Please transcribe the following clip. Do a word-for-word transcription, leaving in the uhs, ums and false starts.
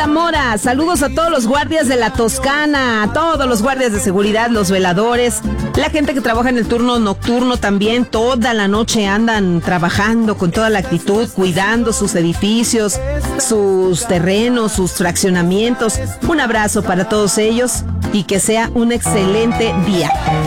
Zamora, saludos a todos los guardias de la Toscana, a todos los guardias de seguridad, los veladores, la gente que trabaja en el turno nocturno también, toda la noche andan trabajando con toda la actitud, cuidando sus edificios, sus terrenos, sus fraccionamientos. Un abrazo para todos ellos y que sea un excelente día.